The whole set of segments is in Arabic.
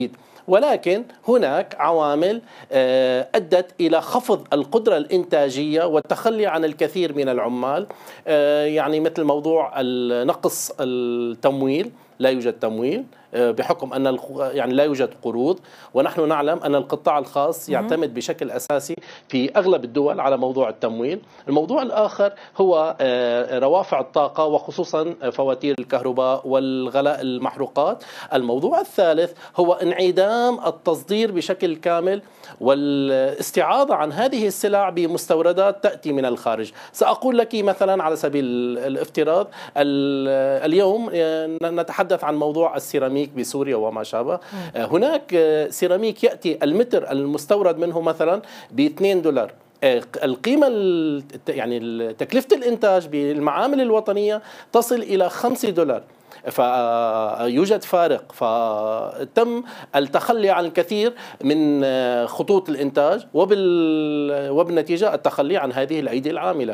ولكن هناك عوامل أدت إلى خفض القدرة الإنتاجية والتخلي عن الكثير من العمال، يعني مثل موضوع نقص التمويل. لا يوجد تمويل بحكم أن يعني لا يوجد قروض، ونحن نعلم أن القطاع الخاص يعتمد بشكل أساسي في أغلب الدول على موضوع التمويل. الموضوع الآخر هو روافع الطاقة وخصوصا فواتير الكهرباء والغلاء المحروقات. الموضوع الثالث هو انعدام التصدير بشكل كامل والاستعاضة عن هذه السلع بمستوردات تأتي من الخارج. سأقول لك مثلا على سبيل الافتراض، اليوم نتحدث عن موضوع السيراميك بسوريا وما شابه. هناك سيراميك يأتي المتر المستورد منه مثلا ب$2. القيمة يعني تكلفة الإنتاج بالمعامل الوطنية تصل إلى $5. فيوجد فارق، فتم التخلي عن الكثير من خطوط الإنتاج وبالنتيجة التخلي عن هذه الأيدي العاملة.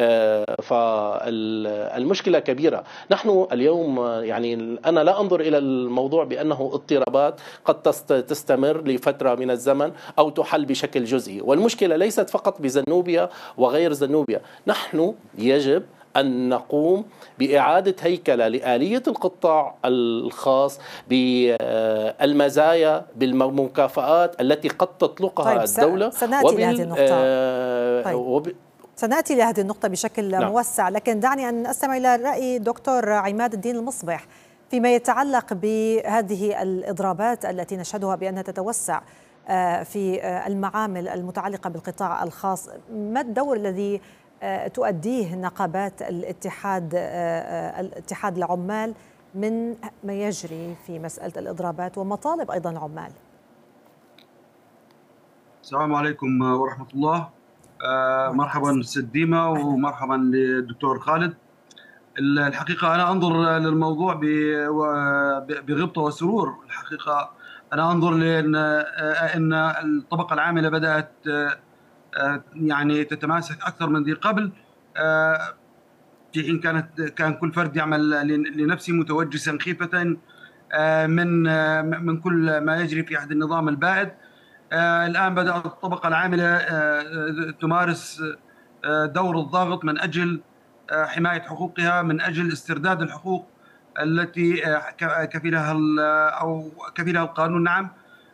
فالمشكلة كبيرة. نحن اليوم يعني أنا لا أنظر إلى الموضوع بأنه اضطرابات قد تستمر لفترة من الزمن أو تحل بشكل جزئي، والمشكلة ليست فقط بزنوبيا وغير زنوبيا. نحن يجب أن نقوم بإعادة هيكلة لآلية القطاع الخاص بالمزايا بالمكافآت التي قد تطلقها الدولة. سنأتي لهذه النقطة. سنأتي لهذه النقطة بشكل موسع، لكن دعني أن أستمع إلى رأي دكتور عماد الدين المصبح فيما يتعلق بهذه الإضرابات التي نشهدها بأنها تتوسع في المعامل المتعلقة بالقطاع الخاص. ما الدور الذي تؤديه نقابات الاتحاد العمال من ما يجري في مسألة الإضرابات ومطالب أيضا العمال؟ السلام عليكم ورحمة الله. مرحبا ست ديما ومرحبا للدكتور خالد. الحقيقة أنا أنظر للموضوع بغبطة وسرور. الحقيقة أنا أنظر لأن الطبقة العاملة بدأت يعني تتماسك أكثر من ذي قبل، في حين كان كل فرد يعمل لنفسه متوجسا خيفة من كل ما يجري في عهد النظام البائد. الآن بدأت الطبقة العاملة تمارس دور الضغط من أجل حماية حقوقها، من أجل استرداد الحقوق التي كفلها القانون. نعم،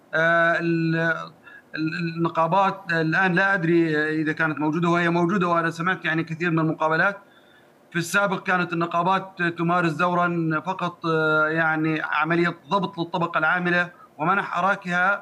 النقابات الآن لا أدري إذا كانت موجودة، وهي موجودة، وأنا سمعت يعني كثير من المقابلات. في السابق كانت النقابات تمارس دورا فقط يعني عملية ضبط للطبقة العاملة ومنح حراكها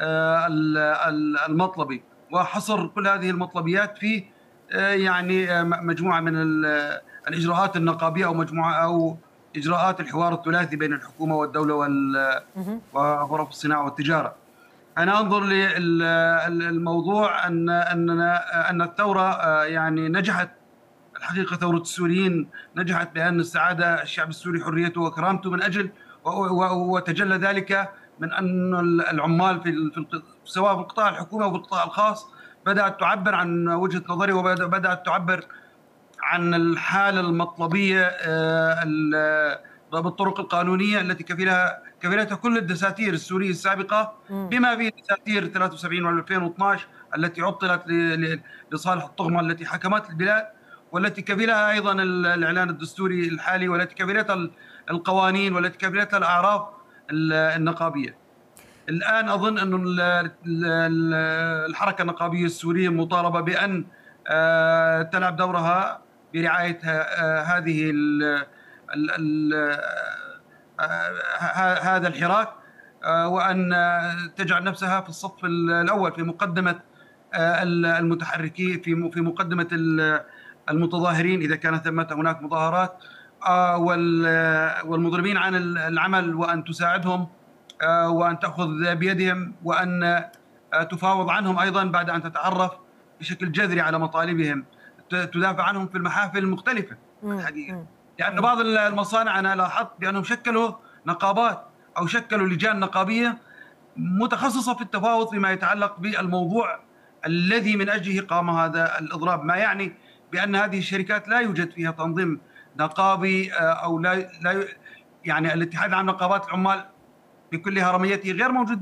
المطلبي، وحصر كل هذه المطلبيات في يعني مجموعة من الإجراءات النقابية أو مجموعة أو إجراءات الحوار الثلاثي بين الحكومة والدولة وغرف الصناعة والتجارة. أنا أنظر للموضوع أن الثورة يعني نجحت. الحقيقة ثورة السوريين نجحت بأن استعاد الشعب السوري حريته وكرامته من أجل، وتجلى ذلك من أن العمال سواء في القطاع الحكومي أو في القطاع الخاص بدأت تعبر عن وجهة نظري، وبدأت تعبر عن الحالة المطلبية بالطرق القانونية التي كفلتها كل الدساتير السورية السابقة، بما فيه دساتير 73 و2012 التي عطلت لصالح الطغمة التي حكمت البلاد، والتي كفلها أيضا الإعلان الدستوري الحالي، والتي كفلتها القوانين، والتي كفلتها الأعراف النقابية. الآن أظن أن الحركة النقابية السورية مطالبة بأن تلعب دورها برعاية هذا الحراك، وأن تجعل نفسها في الصف الأول في مقدمة المتحركين، في مقدمة المتظاهرين إذا كانت هناك مظاهرات، والمضربين عن العمل، وأن تساعدهم وأن تأخذ بيدهم، وأن تفاوض عنهم أيضا بعد أن تتعرف بشكل جذري على مطالبهم، تدافع عنهم في المحافل المختلفة الحقيقة. لأن بعض المصانع أنا لاحظت بأنهم شكلوا نقابات أو شكلوا لجان نقابية متخصصة في التفاوض فيما يتعلق بالموضوع الذي من أجله قام هذا الإضراب، ما يعني بأن هذه الشركات لا يوجد فيها تنظيم نقابي، أو لا يعني الاتحاد العام لنقابات العمال بكل هرميته غير موجود